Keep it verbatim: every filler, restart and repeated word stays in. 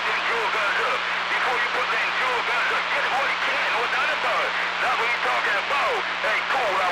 them jewel guns up. Before you put them jewel guns up, get what he can. What's unnecessary? That's what he's talking about. Hey, cool.